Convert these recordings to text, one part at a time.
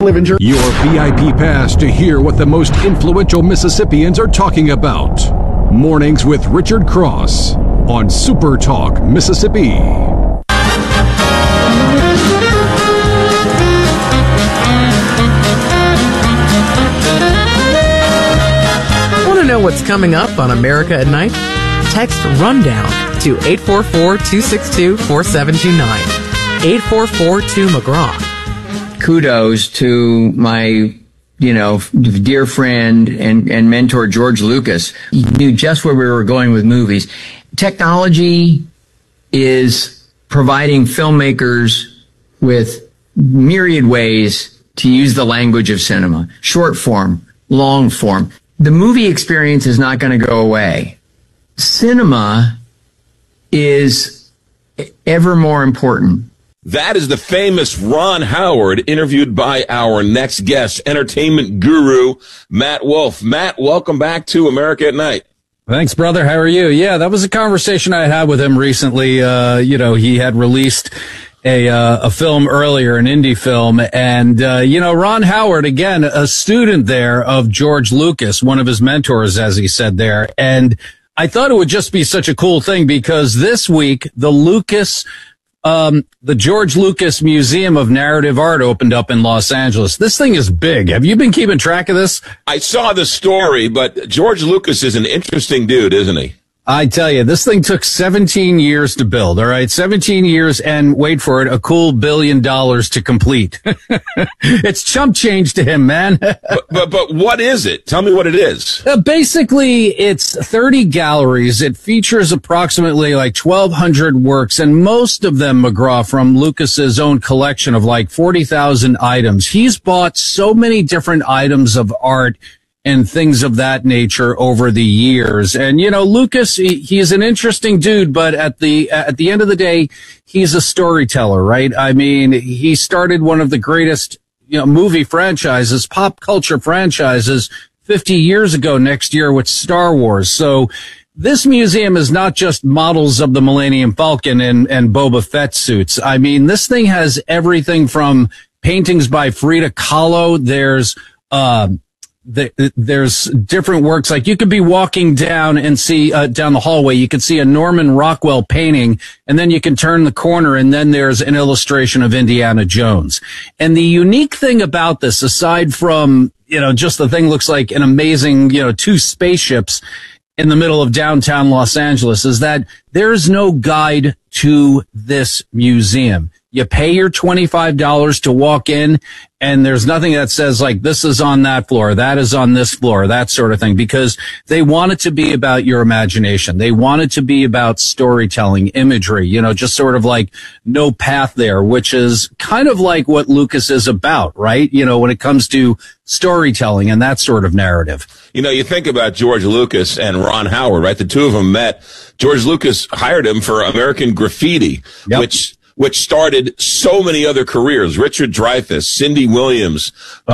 Livinger. Your VIP pass to hear what the most influential Mississippians are talking about. Mornings with Richard Cross on Super Talk Mississippi. Want to know what's coming up on America at Night? Text Rundown to 844-262-4729. 844-2-McGraw. Kudos to my, dear friend and mentor, George Lucas. He knew just where we were going with movies. Technology is providing filmmakers with myriad ways to use the language of cinema. Short form, long form. The movie experience is not going to go away. Cinema is ever more important. That is the famous Ron Howard, interviewed by our next guest, entertainment guru, Matt Wolf. Matt, welcome back to America at Night. Thanks, brother. How are you? Yeah, that was a conversation I had with him recently. He had released a film earlier, an indie film. And, Ron Howard, again, a student there of George Lucas, one of his mentors, as he said there. And I thought it would just be such a cool thing because this week, the George Lucas Museum of Narrative Art opened up in Los Angeles. This thing is big. Have you been keeping track of this? I saw the story, but George Lucas is an interesting dude, isn't he? I tell you, this thing took 17 years to build, all right? 17 years and, wait for it, a cool $1 billion to complete. It's chump change to him, man. but what is it? Tell me what it is. Basically, it's 30 galleries. It features approximately like 1,200 works, and most of them, McGraw, from Lucas's own collection of like 40,000 items. He's bought so many different items of art and things of that nature over the years. And, Lucas, he's an interesting dude, but at the end of the day, he's a storyteller, right? I mean, he started one of the greatest, movie franchises, pop culture franchises 50 years ago next year with Star Wars. So this museum is not just models of the Millennium Falcon and Boba Fett suits. I mean, this thing has everything from paintings by Frida Kahlo. There's different works. Like you could be walking down and see, down the hallway, you could see a Norman Rockwell painting, and then you can turn the corner and then there's an illustration of Indiana Jones. And the unique thing about this, aside from, just the thing looks like an amazing, two spaceships in the middle of downtown Los Angeles, is that there's no guide to this museum. You pay your $25 to walk in, and there's nothing that says like this is on that floor, that is on this floor, that sort of thing, because they want it to be about your imagination. They want it to be about storytelling, imagery, just sort of like no path there, which is kind of like what Lucas is about, right? When it comes to storytelling and that sort of narrative. You think about George Lucas and Ron Howard, right? The two of them met. George Lucas hired him for American Graffiti, yep. which started so many other careers. Richard Dreyfuss, Cindy Williams,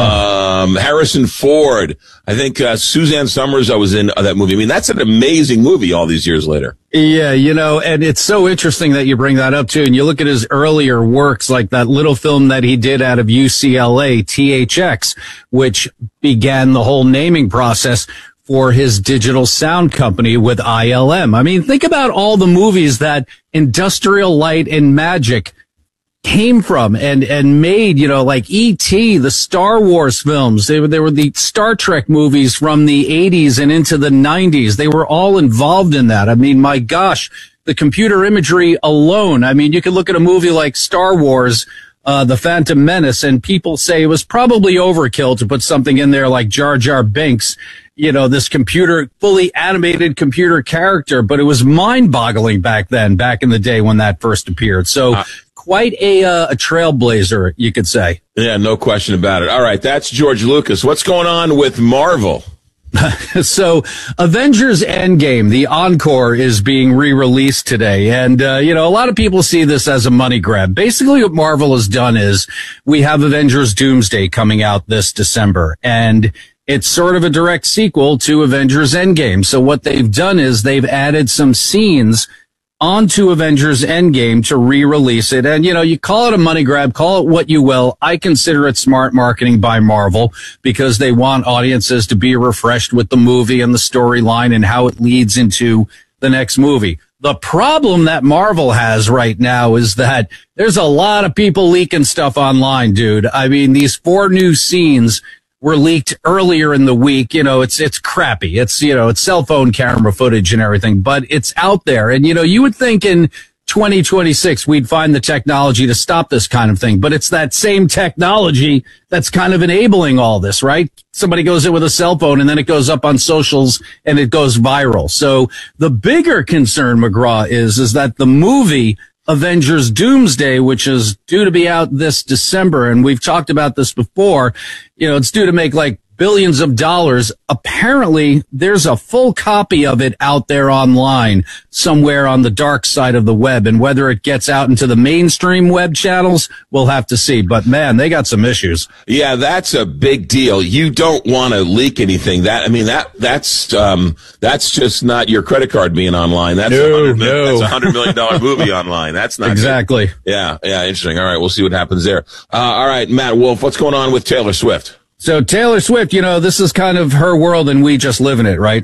Harrison Ford. I think Suzanne Summers, I was in that movie. I mean, that's an amazing movie all these years later. Yeah, and it's so interesting that you bring that up, too. And you look at his earlier works, like that little film that he did out of UCLA, THX, which began the whole naming process for his digital sound company with ILM. I mean, think about all the movies that Industrial Light and Magic came from and made, like E.T., the Star Wars films. They were the Star Trek movies from the 80s and into the 90s. They were all involved in that. I mean, my gosh, the computer imagery alone. I mean, you could look at a movie like Star Wars, The Phantom Menace, and people say it was probably overkill to put something in there like Jar Jar Binks, this fully animated computer character, but it was mind-boggling back in the day when that first appeared. So quite a trailblazer, you could say. Yeah, no question about it. All right, that's George Lucas. What's going on with Marvel? So Avengers Endgame, the encore, is being re-released today. And, a lot of people see this as a money grab. Basically what Marvel has done is we have Avengers Doomsday coming out this December, and it's sort of a direct sequel to Avengers Endgame. So what they've done is they've added some scenes onto Avengers Endgame to re-release it. And, you call it a money grab, call it what you will. I consider it smart marketing by Marvel because they want audiences to be refreshed with the movie and the storyline and how it leads into the next movie. The problem that Marvel has right now is that there's a lot of people leaking stuff online, dude. I mean, these 4 new scenes were leaked earlier in the week. It's crappy. It's cell phone camera footage and everything, but it's out there. And, you would think in 2026, we'd find the technology to stop this kind of thing, but it's that same technology that's kind of enabling all this, right? Somebody goes in with a cell phone and then it goes up on socials and it goes viral. So the bigger concern, McGraw, is that the movie Avengers Doomsday, which is due to be out this December, and we've talked about this before, it's due to make like billions of dollars. Apparently, there's a full copy of it out there online somewhere on the dark side of the web, and whether it gets out into the mainstream web channels, we'll have to see. But man, they got some issues. Yeah, that's a big deal. You don't want to leak anything. That's just not your credit card being online. That's that's a $100 million movie online. That's not exactly. Good. Yeah, interesting. All right, we'll see what happens there. All right, Matt Wolf, what's going on with Taylor Swift? So Taylor Swift, this is kind of her world and we just live in it, right?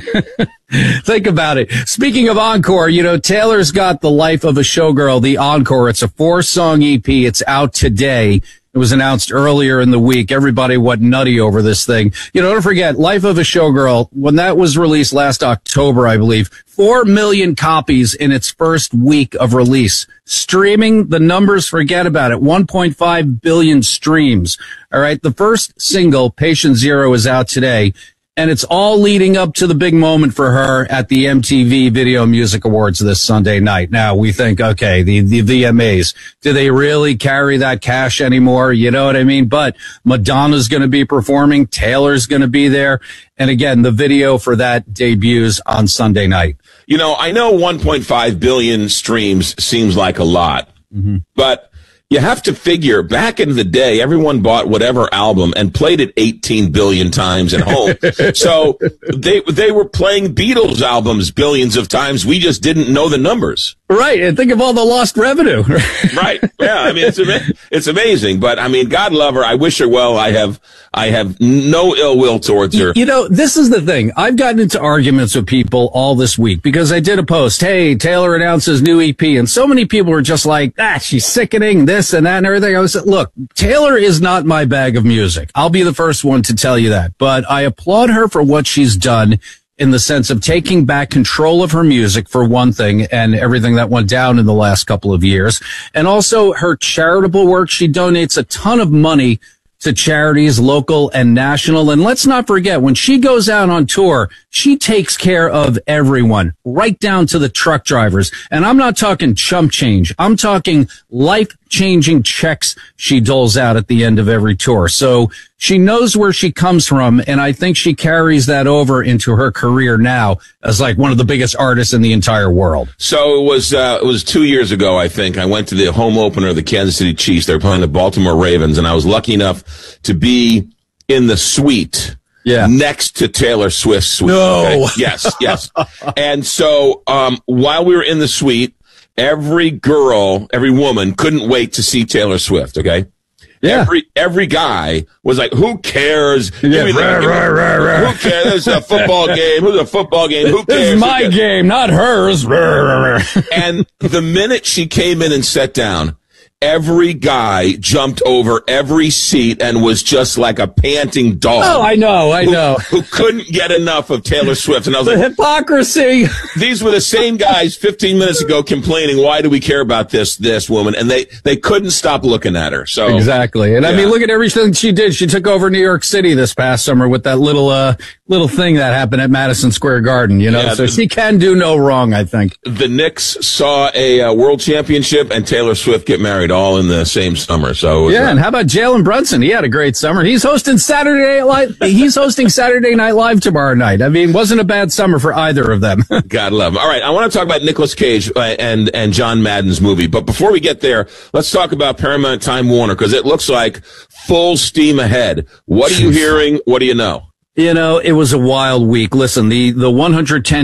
Think about it. Speaking of encore, Taylor's got The Life of a Showgirl, the encore. It's a 4-song EP. It's out today. It was announced earlier in the week. Everybody went nutty over this thing. Don't forget, Life of a Showgirl, when that was released last October, I believe, 4 million copies in its first week of release. Streaming, the numbers, forget about it. 1.5 billion streams. All right. The first single, Patient Zero, is out today. And it's all leading up to the big moment for her at the MTV Video Music Awards this Sunday night. Now we think, okay, the VMAs, do they really carry that cash anymore? You know what I mean? But Madonna's going to be performing. Taylor's going to be there. And again, the video for that debuts on Sunday night. I know 1.5 billion streams seems like a lot, but you have to figure back in the day, everyone bought whatever album and played it 18 billion times at home. So they were playing Beatles albums billions of times. We just didn't know the numbers. Right. And think of all the lost revenue. Right. Yeah. I mean, it's amazing, but I mean, God love her. I wish her well. I have no ill will towards her. This is the thing. I've gotten into arguments with people all this week because I did a post. Hey, Taylor announces new EP. And so many people were just like, she's sickening, this and that and everything. I was like, look, Taylor is not my bag of music. I'll be the first one to tell you that, but I applaud her for what she's done in the sense of taking back control of her music, for one thing, and everything that went down in the last couple of years. And also her charitable work. She donates a ton of money to charities, local and national. And let's not forget, when she goes out on tour, she takes care of everyone, right down to the truck drivers. And I'm not talking chump change. I'm talking life-changing checks she doles out at the end of every tour. So she knows where she comes from, and I think she carries that over into her career now as like one of the biggest artists in the entire world. So it was 2 years ago, I think. I went to the home opener of the Kansas City Chiefs. They were playing the Baltimore Ravens, and I was lucky enough to be in the suite next to Taylor Swift's suite. No. Okay? Yes. And so while we were in the suite, every woman couldn't wait to see Taylor Swift, okay? Yeah. Every guy was like, who cares? Yeah, who cares? This is a football game. Who's a football game? Who cares? This is my game, not hers. And the minute she came in and sat down, every guy jumped over every seat and was just like a panting dog. Oh, I know. Who couldn't get enough of Taylor Swift. And I was the like, hypocrisy. These were the same guys 15 minutes ago complaining, why do we care about this woman? And they couldn't stop looking at her. So exactly. And I mean, look at everything she did. She took over New York City this past summer with that little thing that happened at Madison Square Garden, so she can do no wrong, I think. The Knicks saw a world championship and Taylor Swift get married all in the same summer. So and how about Jalen Brunson? He had a great summer. He's hosting Saturday Night Live tomorrow night. I mean, wasn't a bad summer for either of them. God love him. All right, I want to talk about Nicolas Cage and John Madden's movie. But before we get there, let's talk about Paramount Time Warner, because it looks like full steam ahead. What are you hearing? What do you know? It was a wild week. Listen, the 110